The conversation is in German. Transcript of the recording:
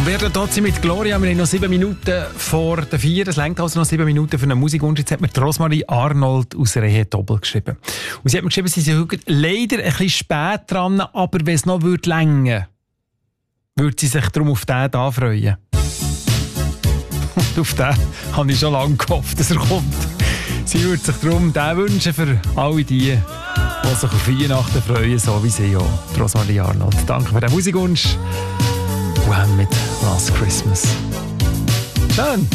werden dort mit Gloria. Wir haben noch 7 Minuten vor der 4. Es reicht also noch 7 Minuten für eine Musikwunsch. Jetzt hat mir Rosmarie Arnold aus Rehe Doppel geschrieben. Und sie hat mir geschrieben, sie sind leider ein bisschen spät dran, aber wenn es noch länger würde sie sich darum auf den da freuen. Und auf den habe ich schon lange gehofft, dass er kommt. Sie würde sich darum den wünschen für alle die sich auf Weihnachten freuen, so wie sie auch. Rosmarie Arnold. Danke für den Musikwunsch. Wham mit Last Christmas. Schön.